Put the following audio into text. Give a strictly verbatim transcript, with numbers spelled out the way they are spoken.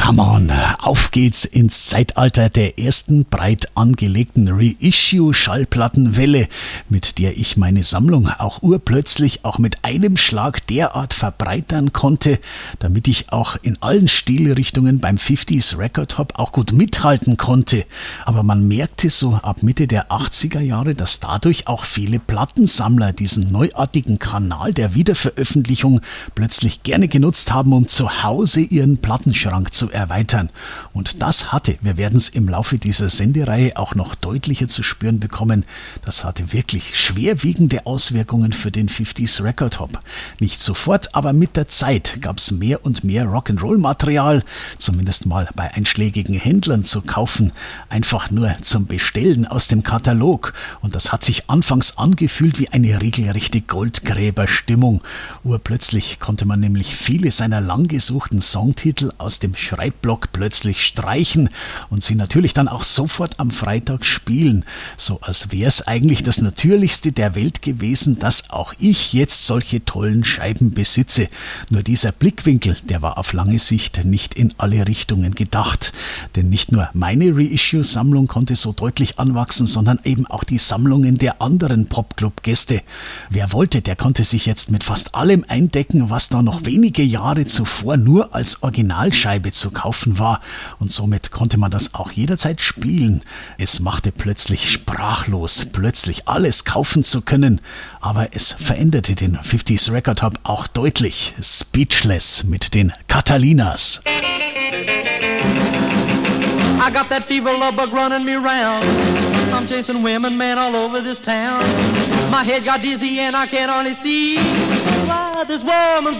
Come on, auf geht's ins Zeitalter der ersten breit angelegten Reissue-Schallplattenwelle, mit der ich meine Sammlung auch urplötzlich auch mit einem Schlag derart verbreitern konnte, damit ich auch in allen Stilrichtungen beim fünfziger Record Hop auch gut mithalten konnte. Aber man merkte so ab Mitte der achtziger Jahre, dass dadurch auch viele Plattensammler diesen neuartigen Kanal der Wiederveröffentlichung plötzlich gerne genutzt haben, um zu Hause ihren Plattenschrank zu erweitern. Und das hatte, wir werden es im Laufe dieser Sendereihe auch noch deutlicher zu spüren bekommen, das hatte wirklich schwerwiegende Auswirkungen für den fünfziger Record Hop. Nicht sofort, aber mit der Zeit gab es mehr und mehr Rock'n'Roll-Material, zumindest mal bei einschlägigen Händlern zu kaufen, einfach nur zum Bestellen aus dem Katalog. Und das hat sich anfangs angefühlt wie eine regelrechte Goldgräberstimmung. Urplötzlich konnte man nämlich viele seiner langgesuchten Songtitel aus dem Schreibblock plötzlich streichen und sie natürlich dann auch sofort am Freitag spielen. So als wäre es eigentlich das Natürlichste der Welt gewesen, dass auch ich jetzt solche tollen Scheiben besitze. Nur dieser Blickwinkel, der war auf lange Sicht nicht in alle Richtungen gedacht. Denn nicht nur meine Reissue-Sammlung konnte so deutlich anwachsen, sondern eben auch die Sammlungen der anderen Popclub-Gäste. Wer wollte, der konnte sich jetzt mit fast allem eindecken, was da noch wenige Jahre zuvor nur als Originalscheibe zu kaufen war. Und somit konnte man das auch jederzeit spielen. Es machte plötzlich sprachlos, plötzlich alles kaufen zu können. Aber es veränderte den fünfziger Record Hop auch deutlich. Speechless mit den Catalinas. I got that fever love bug running me round. I'm chasing women, man, all over this town. My head got dizzy and I can't hardly see why this woman's